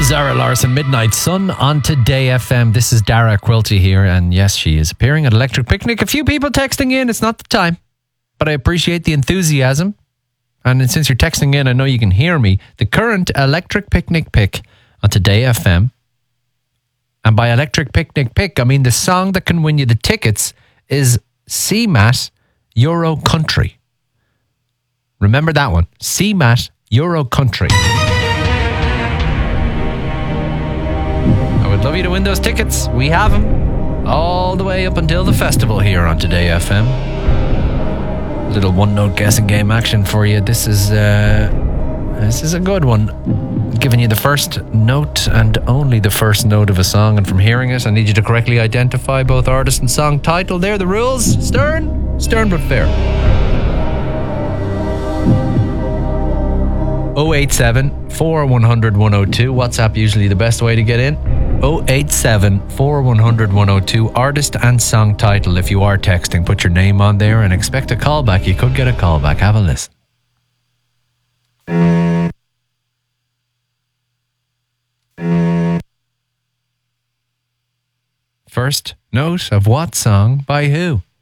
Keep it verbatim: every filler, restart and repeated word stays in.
Zara Larson, Midnight Sun on Today F M. This is Dara Quilty here, and yes, she is appearing at Electric Picnic. A few people texting in. It's not the time, but I appreciate the enthusiasm. And since you're texting in, I know you can hear me. The current Electric Picnic pick on Today F M. And by Electric Picnic pick, I mean the song that can win you the tickets is C M A T Euro Country. Remember that one. C M A T Euro Country. I would love you to win those tickets. We have them all the way up until the festival here on Today F M. Little one-note guessing game action for you. This is uh, this is a good one. Giving you the first note and only the first note of a song, and from hearing it, I need you to correctly identify both artist and song title. There are the rules. Stern, stern but fair. oh eight seven, four one hundred, one oh two. WhatsApp usually the best way to get in. oh eight seven, four one hundred, one oh two. Artist and song title. If you are texting, put your name on there and expect a callback. You could get a callback. Have a listen. First note of what song by who?